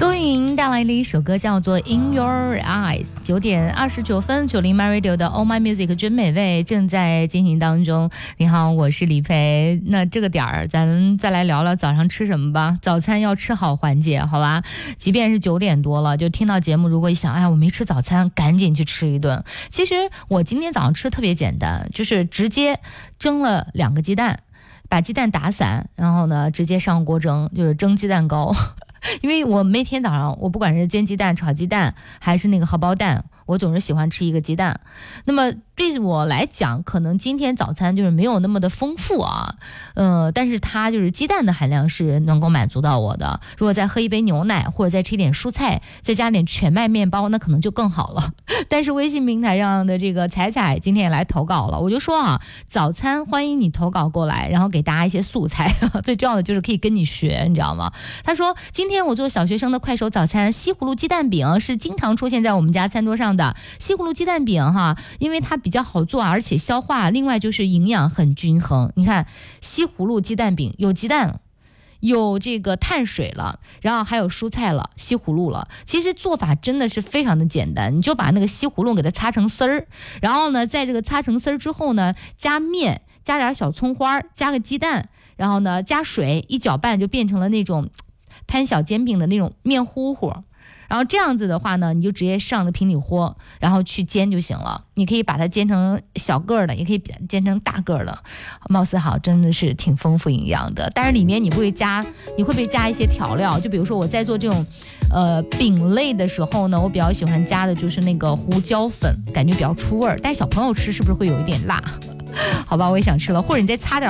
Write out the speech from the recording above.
苏莹带来的一首歌叫做 In Your Eyes。 9点29分，90 My Radio 的 Oh My Music 真美味正在进行当中。你好，我是李培。那这个点儿咱再来聊聊早上吃什么吧。早餐要吃好环节，好吧？即便是9点多了，就听到节目，如果一想，哎呀，我没吃早餐，赶紧去吃一顿。其实我今天早上吃特别简单，就是直接蒸了2个鸡蛋，把鸡蛋打散，然后呢直接上锅蒸，就是蒸鸡蛋糕。因为我每天早上，我不管是煎鸡蛋、炒鸡蛋，还是那个荷包蛋，我总是喜欢吃一个鸡蛋。那么对我来讲，可能今天早餐就是没有那么的丰富啊，但是它就是鸡蛋的含量是能够满足到我的。如果再喝一杯牛奶，或者再吃一点蔬菜，再加点全麦面包，那可能就更好了。但是微信平台上的这个彩彩今天也来投稿了，我就说啊，早餐欢迎你投稿过来，然后给大家一些素材，最重要的就是可以跟你学，你知道吗？他说今天我做小学生的快手早餐，西葫芦鸡蛋饼是经常出现在我们家餐桌上的。西葫芦鸡蛋饼哈，因为它比较好做，而且消化，另外就是营养很均衡。你看西葫芦鸡蛋饼有鸡蛋，有这个碳水了，然后还有蔬菜了，西葫芦了。其实做法真的是非常的简单，你就把那个西葫芦给它擦成丝儿，然后呢在这个擦成丝儿之后呢，加面，加点小葱花，加个鸡蛋，然后呢加水一搅拌，就变成了那种摊小煎饼的那种面糊糊。然后这样子的话呢，你就直接上个平底锅，然后去煎就行了。你可以把它煎成小个儿的，也可以煎成大个儿的，貌似好，真的是挺丰富营养的。但是里面你会不会加一些调料？就比如说我在做这种饼类的时候呢，我比较喜欢加的就是那个胡椒粉，感觉比较出味儿。但小朋友吃是不是会有一点辣？好吧，我也想吃了。或者你再擦点